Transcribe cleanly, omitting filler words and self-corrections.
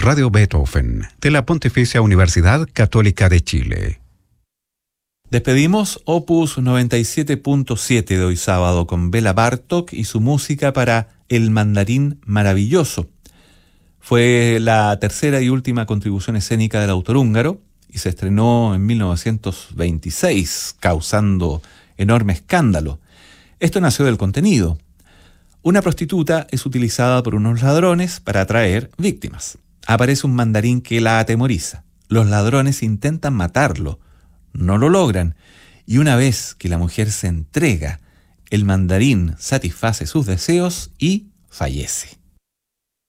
Radio Beethoven, de la Pontificia Universidad Católica de Chile. Despedimos Opus 97.7 de hoy sábado con Bela Bartók y su música para El Mandarín Maravilloso. Fue la tercera y última contribución escénica del autor húngaro y se estrenó en 1926, causando enorme escándalo. Esto nació del contenido. Una prostituta es utilizada por unos ladrones para atraer víctimas. Aparece un mandarín que la atemoriza. Los ladrones intentan matarlo. No lo logran. Y una vez que la mujer se entrega, el mandarín satisface sus deseos y fallece.